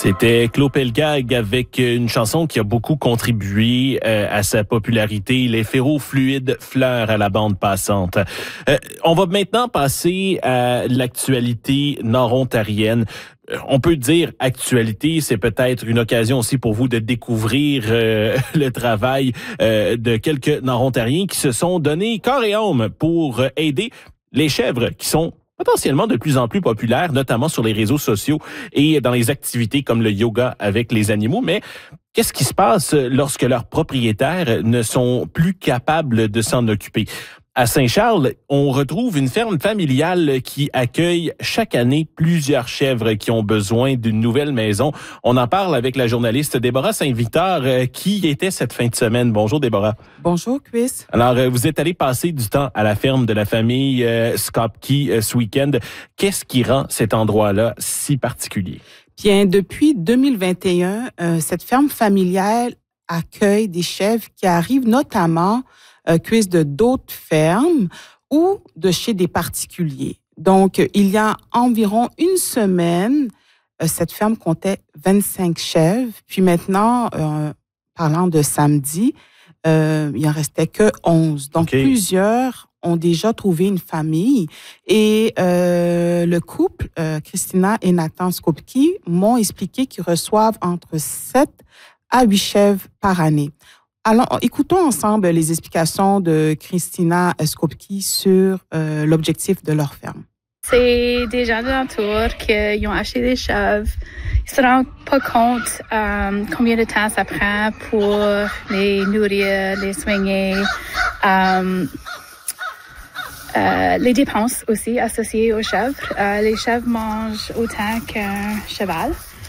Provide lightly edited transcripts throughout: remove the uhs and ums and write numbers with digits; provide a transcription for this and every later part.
C'était Claude Pelgag avec une chanson qui a beaucoup contribué à sa popularité, les ferrofluides fleurs à la bande passante. On va maintenant passer à l'actualité nord-ontarienne. On peut dire actualité, c'est peut-être une occasion aussi pour vous de découvrir le travail de quelques Nord-Ontariens qui se sont donnés corps et âme pour aider les chèvres qui sont potentiellement de plus en plus populaires, notamment sur les réseaux sociaux et dans les activités comme le yoga avec les animaux. Mais qu'est-ce qui se passe lorsque leurs propriétaires ne sont plus capables de s'en occuper? À Saint-Charles, on retrouve une ferme familiale qui accueille chaque année plusieurs chèvres qui ont besoin d'une nouvelle maison. On en parle avec la journaliste Déborah Saint-Victor qui y était cette fin de semaine. Bonjour Déborah. Bonjour Chris. Alors, vous êtes allé passer du temps à la ferme de la famille Skopki ce week-end. Qu'est-ce qui rend cet endroit-là si particulier? Bien, depuis 2021, cette ferme familiale accueille des chèvres qui arrivent notamment Chris, de d'autres fermes ou de chez des particuliers. Donc, il y a environ une semaine, cette ferme comptait 25 chèvres. Puis maintenant, parlant de samedi, il en restait que 11. Donc, plusieurs ont déjà trouvé une famille. Et le couple, Christina et Nathan Skopki, m'ont expliqué qu'ils reçoivent entre 7 à 8 chèvres par année. Alors, écoutons ensemble les explications de Christina Skopki sur l'objectif de leur ferme. C'est des gens de l'entour qui ont acheté des chèvres. Ils se rendent pas compte combien de temps ça prend pour les nourrir, les soigner. Les dépenses aussi associées aux chèvres. Les chèvres mangent autant qu'un cheval.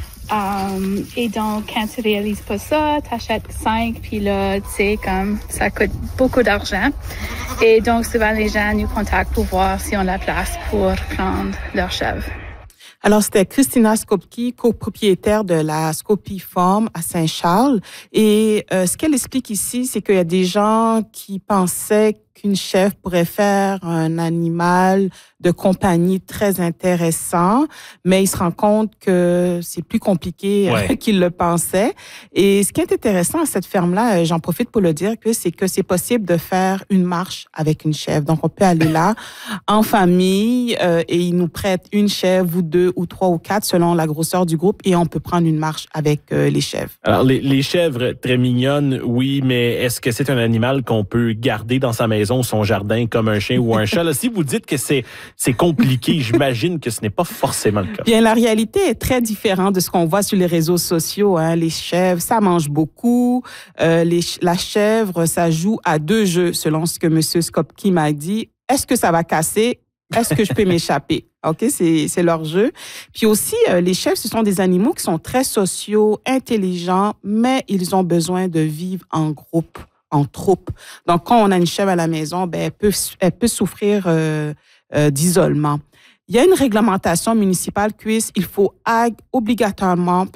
Et donc, quand tu réalises pas ça, t'achètes 5, puis là, tu sais, comme, ça coûte beaucoup d'argent. Et donc, souvent, les gens nous contactent pour voir si on a la place pour prendre leurs chèvres. Alors, c'était Christina Skopki, copropriétaire de la Skopki Farm à Saint-Charles. Et ce qu'elle explique ici, c'est qu'il y a des gens qui pensaient qu'une chèvre pourrait faire un animal de compagnie très intéressant, mais ils se rendent compte que c'est plus compliqué qu'ils le pensaient. Et ce qui est intéressant à cette ferme-là, j'en profite pour le dire, c'est que c'est possible de faire une marche avec une chèvre. Donc, on peut aller là en famille et ils nous prêtent une chèvre ou 2 ou 3 ou 4 selon la grosseur du groupe et on peut prendre une marche avec les chèvres. Alors, les chèvres, très mignonnes, oui, mais est-ce que c'est un animal qu'on peut garder dans sa maison, son jardin, comme un chien ou un chat? Là, si vous dites que c'est compliqué, j'imagine que ce n'est pas forcément le cas. Bien, la réalité est très différente de ce qu'on voit sur les réseaux sociaux. Hein. Les chèvres, ça mange beaucoup. La chèvre, ça joue à 2 jeux, selon ce que M. Skopki m'a dit. Est-ce que ça va casser? Est-ce que je peux m'échapper? OK, c'est leur jeu. Puis aussi, les chèvres, ce sont des animaux qui sont très sociaux, intelligents, mais ils ont besoin de vivre en groupe, en troupe. Donc, quand on a une chèvre à la maison, ben, elle peut souffrir d'isolement. Il y a une réglementation municipale il faut obligatoirement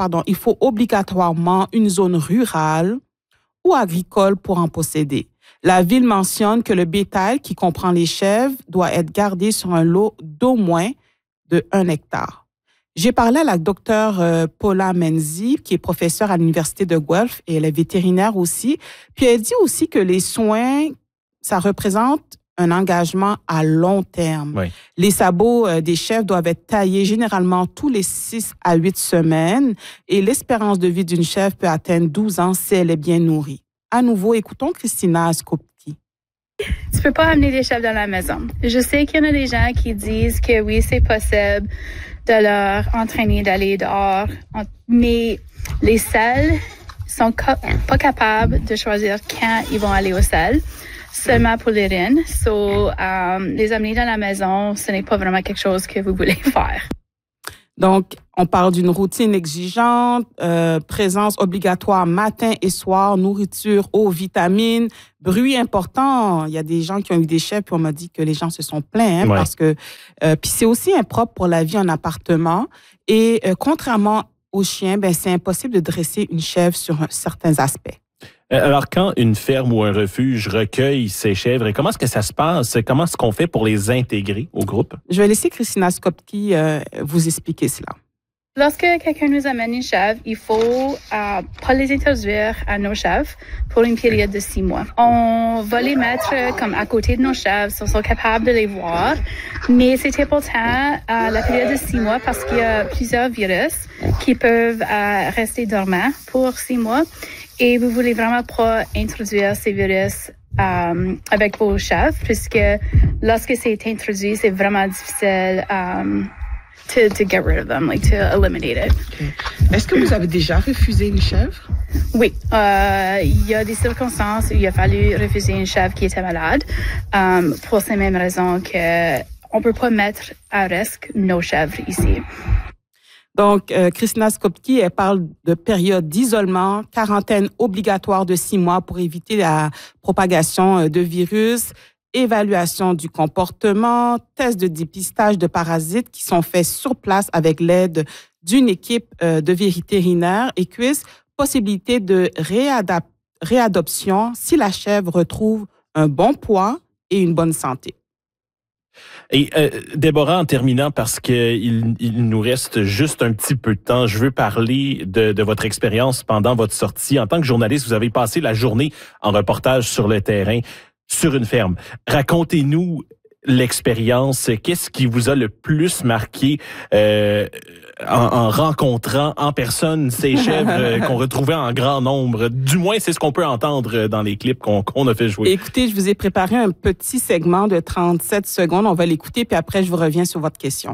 une zone rurale ou agricole pour en posséder. La ville mentionne que le bétail qui comprend les chèvres doit être gardé sur un lot d'au moins de 1 hectare. J'ai parlé à la docteure Paula Menzi, qui est professeure à l'Université de Guelph et elle est vétérinaire aussi. Puis elle dit aussi que les soins, ça représente un engagement à long terme. Oui. Les sabots des chèvres doivent être taillés généralement tous les 6 à 8 semaines et l'espérance de vie d'une chèvre peut atteindre 12 ans si elle est bien nourrie. À nouveau, écoutons Christina Skopki. Tu peux pas amener des chèvres dans la maison. Je sais qu'il y en a des gens qui disent que oui, c'est possible de leur entraîner d'aller dehors, mais les selles sont pas capables de choisir quand ils vont aller au sel, seulement pour les reines. Les amener dans la maison, ce n'est pas vraiment quelque chose que vous voulez faire. Donc, on parle d'une routine exigeante, présence obligatoire matin et soir, nourriture, eau, vitamines, bruit important. Il y a des gens qui ont eu des chèvres puis on m'a dit que les gens se sont plaints parce que puis c'est aussi impropre pour la vie en appartement et contrairement aux chiens, ben c'est impossible de dresser une chèvre sur certains aspects. Alors, quand une ferme ou un refuge recueille ces chèvres, comment est-ce que ça se passe? Comment est-ce qu'on fait pour les intégrer au groupe? Je vais laisser Christina Skopki vous expliquer cela. Lorsque quelqu'un nous amène une chèvre, il faut pas les introduire à nos chèvres pour une période de 6 mois. On va les mettre comme à côté de nos chèvres, si on sont capables de les voir. Mais c'est important la période de 6 mois parce qu'il y a plusieurs virus qui peuvent rester dormants pour 6 mois. Et vous voulez vraiment pas introduire ces virus avec vos chèvres, puisque lorsque c'est introduit, c'est vraiment difficile to get rid of them, like to eliminate it. Okay. Est-ce que vous avez déjà refusé une chèvre? Oui, il y a des circonstances où il a fallu refuser une chèvre qui était malade pour ces mêmes raisons que on peut pas mettre à risque nos chèvres ici. Donc, Christina Skopki, elle parle de période d'isolement, quarantaine obligatoire de 6 mois pour éviter la propagation de virus, évaluation du comportement, tests de dépistage de parasites qui sont faits sur place avec l'aide d'une équipe de vétérinaires et cuisse, possibilité de réadoption si la chèvre retrouve un bon poids et une bonne santé. Et Déborah, en terminant, parce qu'il nous reste juste un petit peu de temps, je veux parler de votre expérience pendant votre sortie. En tant que journaliste, vous avez passé la journée en reportage sur le terrain, sur une ferme. Racontez-nous l'expérience. Qu'est-ce qui vous a le plus marqué en rencontrant en personne ces chèvres qu'on retrouvait en grand nombre? Du moins, c'est ce qu'on peut entendre dans les clips qu'on a fait jouer. Écoutez, je vous ai préparé un petit segment de 37 secondes. On va l'écouter, puis après, je vous reviens sur votre question.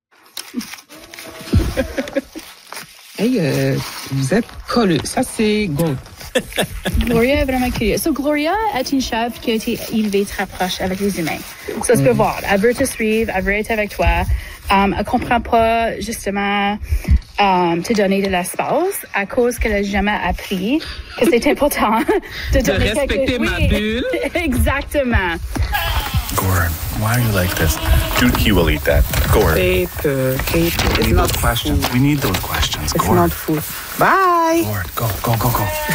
Hey, vous êtes colleux. Ça, c'est Gold. Gloria est vraiment curieuse. So, Gloria est une chèvre qui a été élevée très proche avec les humains. Ça se peut voir. Elle veut te suivre, elle veut être avec toi. Elle comprend pas, justement, te donner de l'espace à cause qu'elle a jamais appris que c'est important de donner respecter ma bulle. Exactement. Gord, why are you like this? He will eat that. Gord. Paper. We It's need not those questions. food. We need those questions. It's Gord. not food. Bye! Gord, go.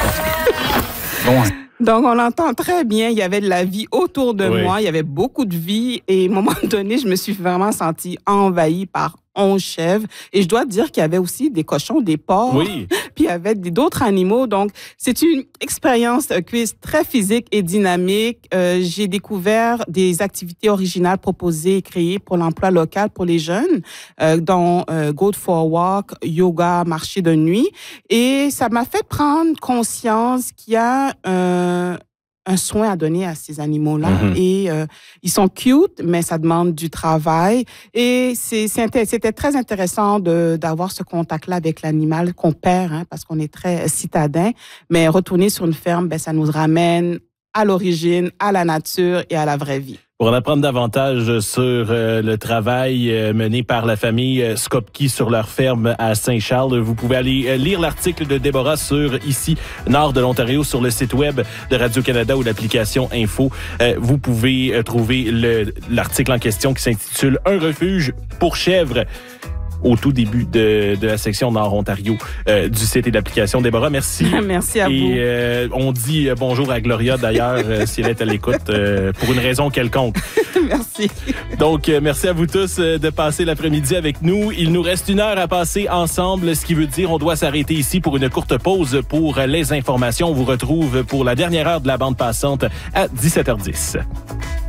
Go on. Donc, on l'entend très bien. Il y avait de la vie autour de Oui. moi. Il y avait beaucoup de vie. Et à un moment donné, je me suis vraiment sentie envahie par 11 chèvres. Et je dois dire qu'il y avait aussi des cochons, des porcs. Oui. Puis il y avait d'autres animaux. Donc, c'est une expérience quiz très physique et dynamique. J'ai découvert des activités originales proposées et créées pour l'emploi local pour les jeunes, dont Go for a Walk, yoga, marché de nuit. Et ça m'a fait prendre conscience qu'il y a un soin à donner à ces animaux-là. Mm-hmm. Et ils sont cute, mais ça demande du travail. Et c'était très intéressant d'avoir ce contact-là avec l'animal qu'on perd, hein, parce qu'on est très citadin. Mais retourner sur une ferme, ben, ça nous ramène à l'origine, à la nature et à la vraie vie. Pour en apprendre davantage sur le travail mené par la famille Skopki sur leur ferme à Saint-Charles, vous pouvez aller lire l'article de Déborah sur ici, nord de l'Ontario, sur le site web de Radio-Canada ou l'application Info. Vous pouvez trouver l'article en question qui s'intitule « Un refuge pour chèvres » au tout début de la section Nord-Ontario du site et de l'application. Déborah, merci. Merci à vous. Et on dit bonjour à Gloria, d'ailleurs, si elle est à l'écoute, pour une raison quelconque. Merci. Donc, merci à vous tous de passer l'après-midi avec nous. Il nous reste 1 heure à passer ensemble, ce qui veut dire on doit s'arrêter ici pour une courte pause pour les informations. On vous retrouve pour la dernière heure de la bande passante à 17h10.